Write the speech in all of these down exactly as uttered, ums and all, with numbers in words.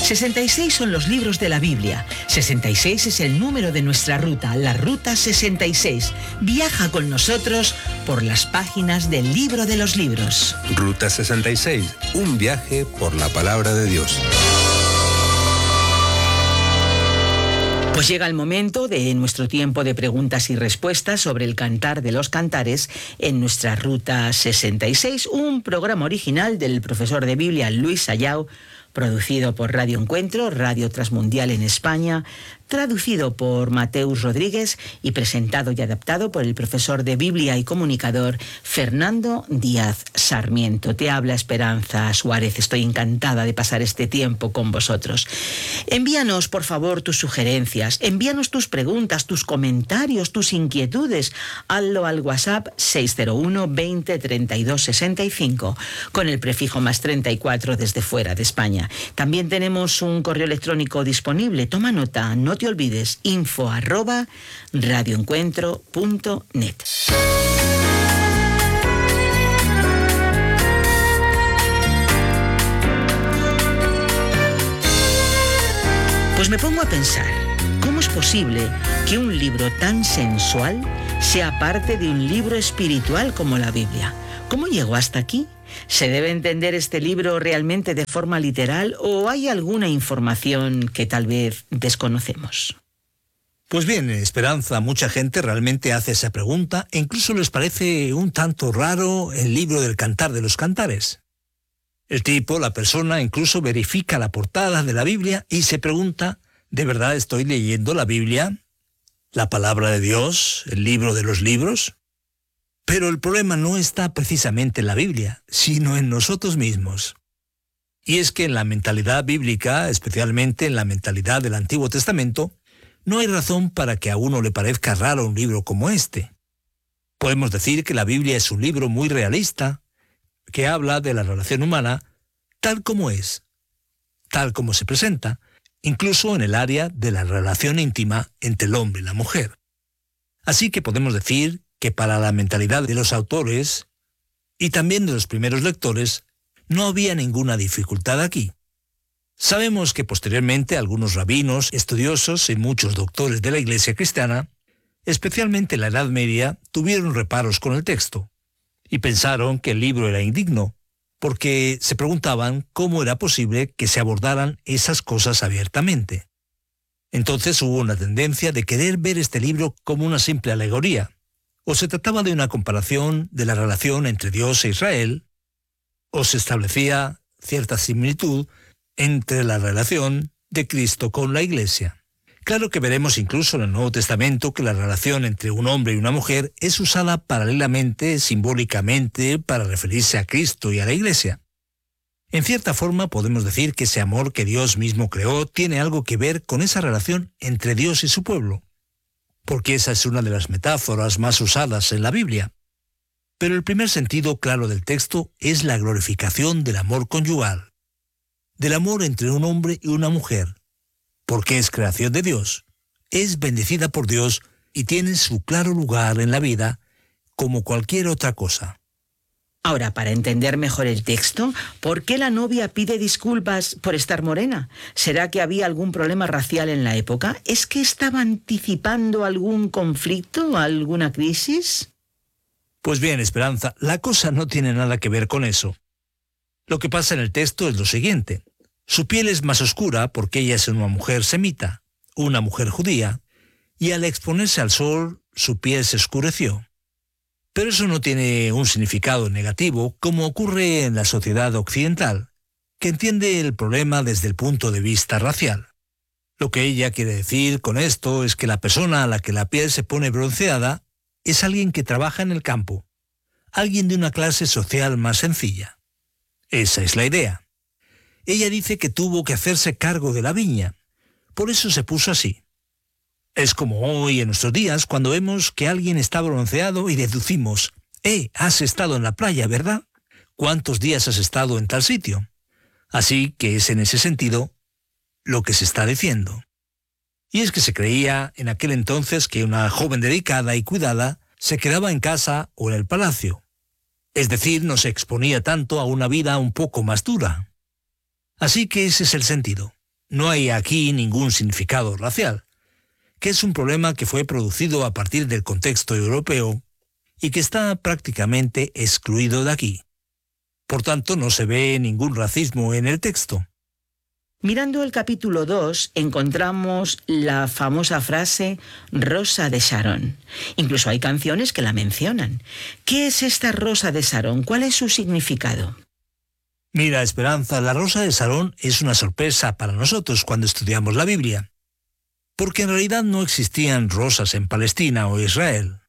sesenta y seis son los libros de la Biblia. sesenta y seis es el número de nuestra ruta, la Ruta sesenta y seis. Viaja con nosotros por las páginas del libro de los libros. Ruta sesenta y seis, un viaje por la palabra de Dios. Pues llega el momento de nuestro tiempo de preguntas y respuestas sobre el Cantar de los Cantares en nuestra Ruta sesenta y seis, un programa original del profesor de Biblia Luis Sayao, producido por Radio Encuentro, Radio Transmundial en España, traducido por Mateus Rodríguez y presentado y adaptado por el profesor de Biblia y comunicador Fernando Díaz Sarmiento. Te habla Esperanza Suárez. Estoy encantada de pasar este tiempo con vosotros. Envíanos, por favor, tus sugerencias, envíanos tus preguntas, tus comentarios, tus inquietudes. Hazlo al WhatsApp seis cero uno veinte treinta y dos sesenta y cinco con el prefijo más treinta y cuatro desde fuera de España. También tenemos un correo electrónico disponible. Toma nota, no te olvides, info arroba radioencuentro punto net. Pues me pongo a pensar, ¿cómo es posible que un libro tan sensual sea parte de un libro espiritual como la Biblia? ¿Cómo llegó hasta aquí? ¿Se debe entender este libro realmente de forma literal o hay alguna información que tal vez desconocemos? Pues bien, Esperanza, mucha gente realmente hace esa pregunta e incluso les parece un tanto raro el libro del Cantar de los Cantares. El tipo, la persona, incluso verifica la portada de la Biblia y se pregunta, ¿de verdad estoy leyendo la Biblia? ¿La palabra de Dios? ¿El libro de los libros? Pero el problema no está precisamente en la Biblia, sino en nosotros mismos. Y es que en la mentalidad bíblica, especialmente en la mentalidad del Antiguo Testamento, no hay razón para que a uno le parezca raro un libro como este. Podemos decir que la Biblia es un libro muy realista, que habla de la relación humana tal como es, tal como se presenta, incluso en el área de la relación íntima entre el hombre y la mujer. Así que podemos decir que para la mentalidad de los autores y también de los primeros lectores no había ninguna dificultad aquí. Sabemos que posteriormente algunos rabinos, estudiosos y muchos doctores de la Iglesia cristiana, especialmente en la Edad Media, tuvieron reparos con el texto y pensaron que el libro era indigno, porque se preguntaban cómo era posible que se abordaran esas cosas abiertamente. Entonces hubo una tendencia de querer ver este libro como una simple alegoría, o se trataba de una comparación de la relación entre Dios e Israel, o se establecía cierta similitud entre la relación de Cristo con la Iglesia. Claro que veremos incluso en el Nuevo Testamento que la relación entre un hombre y una mujer es usada paralelamente, simbólicamente, para referirse a Cristo y a la Iglesia. En cierta forma podemos decir que ese amor que Dios mismo creó tiene algo que ver con esa relación entre Dios y su pueblo, porque esa es una de las metáforas más usadas en la Biblia. Pero el primer sentido claro del texto es la glorificación del amor conyugal, del amor entre un hombre y una mujer, porque es creación de Dios, es bendecida por Dios y tiene su claro lugar en la vida como cualquier otra cosa. Ahora, para entender mejor el texto, ¿por qué la novia pide disculpas por estar morena? ¿Será que había algún problema racial en la época? ¿Es que estaba anticipando algún conflicto, alguna crisis? Pues bien, Esperanza, la cosa no tiene nada que ver con eso. Lo que pasa en el texto es lo siguiente. Su piel es más oscura porque ella es una mujer semita, una mujer judía, y al exponerse al sol, su piel se oscureció. Pero eso no tiene un significado negativo como ocurre en la sociedad occidental, que entiende el problema desde el punto de vista racial. Lo que ella quiere decir con esto es que la persona a la que la piel se pone bronceada es alguien que trabaja en el campo, alguien de una clase social más sencilla. Esa es la idea. Ella dice que tuvo que hacerse cargo de la viña, por eso se puso así. Es como hoy en nuestros días cuando vemos que alguien está bronceado y deducimos, «Eh, has estado en la playa, ¿verdad? ¿Cuántos días has estado en tal sitio?» Así que es en ese sentido lo que se está diciendo. Y es que se creía en aquel entonces que una joven dedicada y cuidada se quedaba en casa o en el palacio. Es decir, no se exponía tanto a una vida un poco más dura. Así que ese es el sentido. no hay aquí ningún significado racial, que es un problema que fue producido a partir del contexto europeo y que está prácticamente excluido de aquí. Por tanto, no se ve ningún racismo en el texto. Mirando el capítulo dos, encontramos la famosa frase Rosa de Sharon. Incluso hay canciones que la mencionan. ¿Qué es esta Rosa de Sharon? ¿Cuál es su significado? Mira, Esperanza, la Rosa de Sharon es una sorpresa para nosotros cuando estudiamos la Biblia, porque en realidad no existían rosas en Palestina o Israel.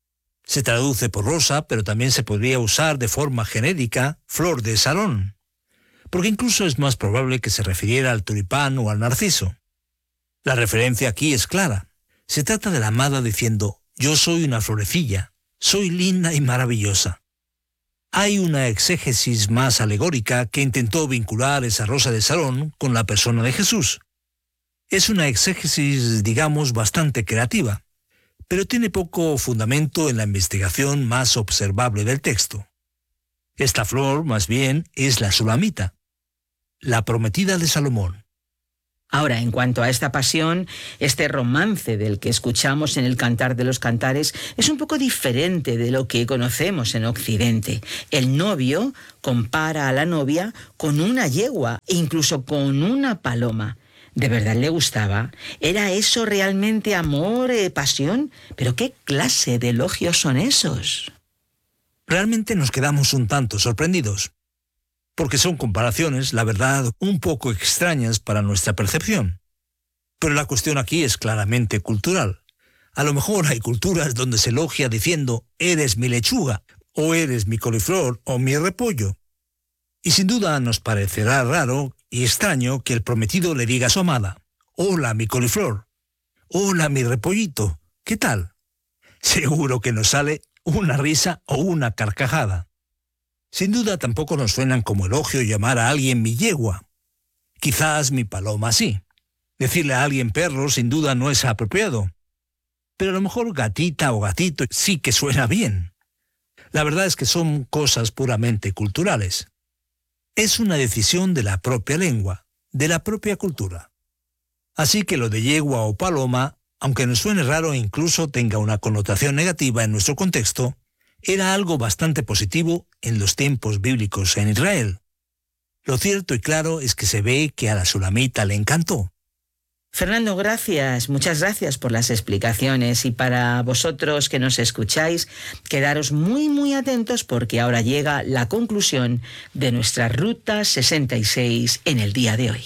Se traduce por rosa, pero también se podría usar de forma genérica flor de Sharon, porque incluso es más probable que se refiriera al tulipán o al narciso. La referencia aquí es clara. Se trata de la amada diciendo, yo soy una florecilla, soy linda y maravillosa. Hay una exégesis más alegórica que intentó vincular esa Rosa de Sharon con la persona de Jesús. Es una exégesis, digamos, bastante creativa, pero tiene poco fundamento en la investigación más observable del texto. Esta flor, más bien, es la sulamita, la prometida de Salomón. Ahora, en cuanto a esta pasión, este romance del que escuchamos en el Cantar de los Cantares es un poco diferente de lo que conocemos en Occidente. El novio compara a la novia con una yegua e incluso con una paloma. ¿De verdad le gustaba? ¿Era eso realmente amor, eh, pasión? ¿Pero qué clase de elogios son esos? Realmente nos quedamos un tanto sorprendidos, porque son comparaciones, la verdad, un poco extrañas para nuestra percepción. Pero la cuestión aquí es claramente cultural. A lo mejor hay culturas donde se elogia diciendo, eres mi lechuga, o eres mi coliflor, o mi repollo. Y sin duda nos parecerá raro y extraño que el prometido le diga a su amada, hola mi coliflor, hola mi repollito, ¿qué tal? Seguro que nos sale una risa o una carcajada. Sin duda tampoco nos suenan como elogio llamar a alguien mi yegua. Quizás mi paloma sí. Decirle a alguien perro sin duda no es apropiado. Pero a lo mejor gatita o gatito sí que suena bien. La verdad es que son cosas puramente culturales. Es una decisión de la propia lengua, de la propia cultura. Así que lo de yegua o paloma, aunque nos suene raro e incluso tenga una connotación negativa en nuestro contexto, era algo bastante positivo en los tiempos bíblicos en Israel. Lo cierto y claro es que se ve que a la sulamita le encantó. Fernando, gracias, muchas gracias por las explicaciones y para vosotros que nos escucháis, quedaros muy muy atentos porque ahora llega la conclusión de nuestra Ruta sesenta y seis en el día de hoy.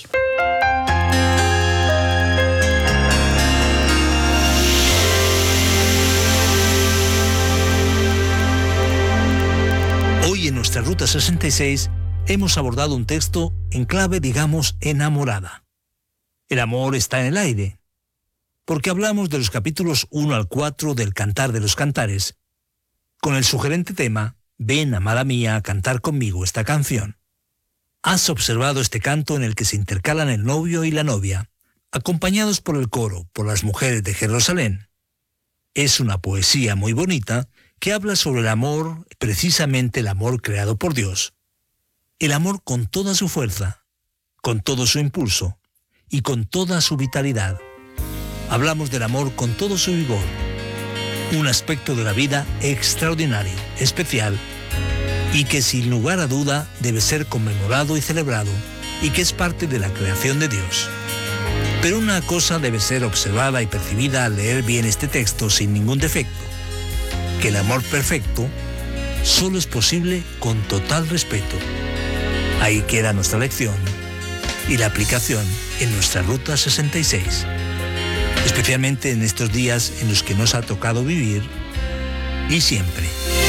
Hoy en nuestra Ruta sesenta y seis hemos abordado un texto en clave, digamos, enamorada. El amor está en el aire, porque hablamos de los capítulos uno al cuatro del Cantar de los Cantares, con el sugerente tema, ven, amada mía, a cantar conmigo esta canción. Has observado este canto en el que se intercalan el novio y la novia, acompañados por el coro, por las mujeres de Jerusalén. Es una poesía muy bonita que habla sobre el amor, precisamente el amor creado por Dios. El amor con toda su fuerza, con todo su impulso, y con toda su vitalidad. Hablamos del amor con todo su vigor, un aspecto de la vida extraordinario, especial, y que sin lugar a duda debe ser conmemorado y celebrado, y que es parte de la creación de Dios. Pero una cosa debe ser observada y percibida al leer bien este texto sin ningún defecto, que el amor perfecto solo es posible con total respeto. Ahí queda nuestra lección y la aplicación en nuestra Ruta sesenta y seis, especialmente en estos días en los que nos ha tocado vivir y siempre.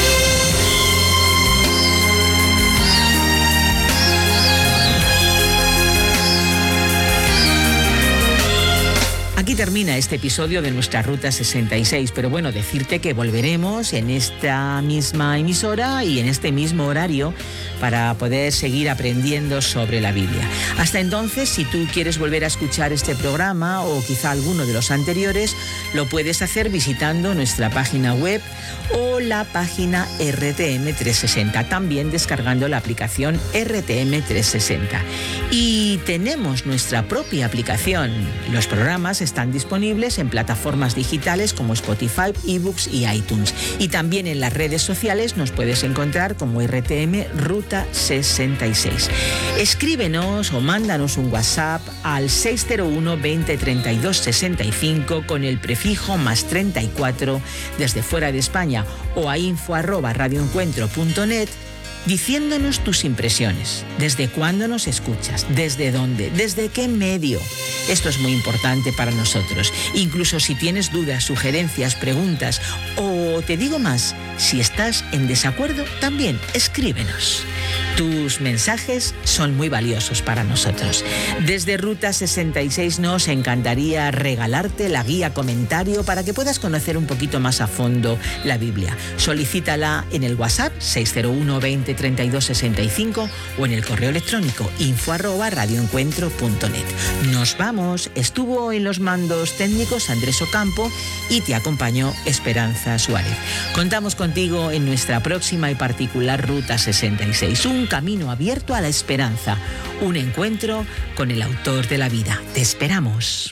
Aquí termina este episodio de nuestra Ruta sesenta y seis, pero bueno, decirte que volveremos en esta misma emisora y en este mismo horario para poder seguir aprendiendo sobre la Biblia. Hasta entonces, si tú quieres volver a escuchar este programa o quizá alguno de los anteriores, lo puedes hacer visitando nuestra página web o la página R T M trescientos sesenta, también descargando la aplicación R T M trescientos sesenta. Y tenemos nuestra propia aplicación. Los programas están disponibles en plataformas digitales como Spotify, eBooks y iTunes. Y también en las redes sociales nos puedes encontrar como R T M Ruta sesenta y seis. Escríbenos o mándanos un WhatsApp al seis cero uno veinte treinta y dos sesenta y cinco con el prefijo más treinta y cuatro desde fuera de España o a info arroba radioencuentro punto net diciéndonos tus impresiones. ¿Desde cuándo nos escuchas? ¿Desde dónde? ¿Desde qué medio? Esto es muy importante para nosotros. Incluso si tienes dudas, sugerencias, preguntas o te digo más, si estás en desacuerdo, también escríbenos. Tus mensajes son muy valiosos para nosotros. Desde Ruta sesenta y seis nos encantaría regalarte la guía comentario para que puedas conocer un poquito más a fondo la Biblia. Solicítala en el WhatsApp seis cero uno veinte treinta y dos sesenta y cinco o en el correo electrónico info arroba radioencuentro punto net. Nos vamos. Estuvo en los mandos técnicos Andrés Ocampo y te acompañó Esperanza Suárez. Contamos contigo en nuestra próxima y particular Ruta sesenta y seis. Un camino abierto a la esperanza. Un encuentro con el autor de la vida. Te esperamos.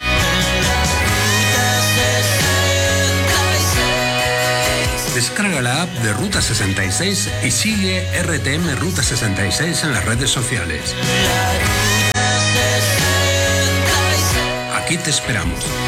Descarga la app de Ruta sesenta y seis y sigue R T M Ruta sesenta y seis en las redes sociales. Aquí te esperamos.